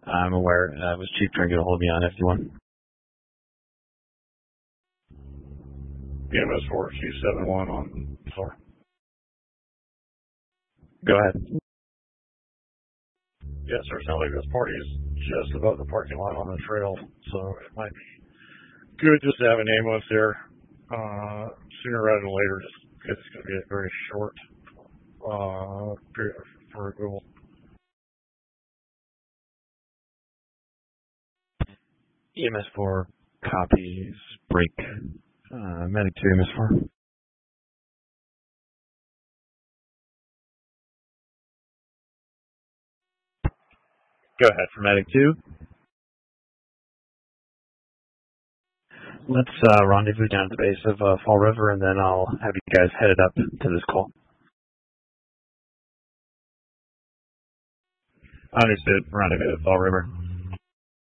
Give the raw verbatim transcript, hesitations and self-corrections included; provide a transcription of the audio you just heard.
I'm aware. Uh, it was Chief trying to get a hold of me on F D one. B M S four, Chief seven one on floor. Go ahead. Yes, sir. Sounds like this party is just above the parking lot on the trail, so it might be good just to have an ambulance there uh, sooner rather than later. Just it's going to be a very short uh, period for removal. E M S four copies. Break. Uh, medic two, E M S four. Go ahead for medic two. Let's uh, rendezvous down at the base of uh, Fall River, and then I'll have you guys headed up to this call. Understood. Rendezvous at Fall River.